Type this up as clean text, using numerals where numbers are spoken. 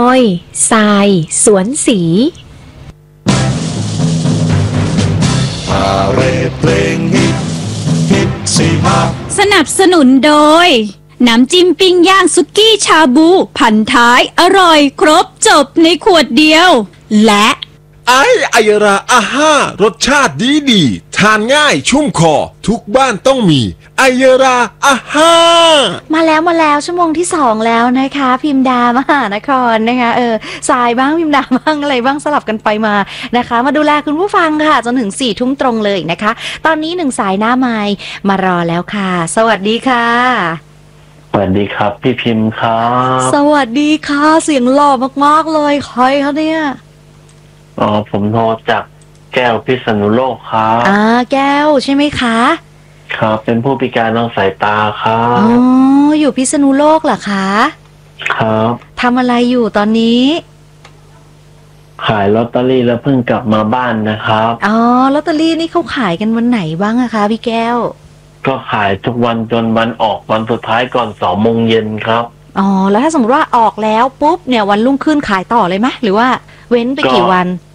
ยทรายสวนสีพาเรดเพลงฮิตสีภาคสนับสนุนโดยน้ำจิ้มปิ้งย่างสุกี้ชาบูพันท้ายอร่อยครบจบในขวดเดียวและไอยราอาห้ารสชาติดีทานง่ายชุ่มคอทุกบ้านต้องมีไอยราอาห้ามาแล้วชั่วโมงที่2แล้วนะคะพิมดามหานครนะคะสายบ้างพิมดาบ้างอะไรบ้างสลับกันไปมานะคะมาดูแลคุณผู้ฟังค่ะจนถึง4 ทุ่มตรงเลยนะคะตอนนี้1 สายหน้าไมค์มารอแล้วค่ะสวัสดีค่ะสวัสดีครับพี่พิมพ์ครับสวัสดีค่ะเสียงหล่อมากๆเลยใครคะเนี่ยผมโทรจากแก้วพิษณุโลกครับแก้วใช่ไหมคะครับเป็นผู้พิการทางสายตาครับอยู่พิษณุโลกเหรอคะครับทำอะไรอยู่ตอนนี้ขายลอตเตอรี่แล้วเพิ่งกลับมาบ้านนะครับลอตเตอรี่นี่เขาขายกันวันไหนบ้างอะคะพี่แก้วก็ขายทุกวันจนวันออกวันสุดท้ายก่อน2 โมงเย็นครับแล้วถ้าสมมติว่าออกแล้วปุ๊บเนี่ยวันรุ่งขึ้นขายต่อเลยไหมหรือว่าเว้นไปกี่วัน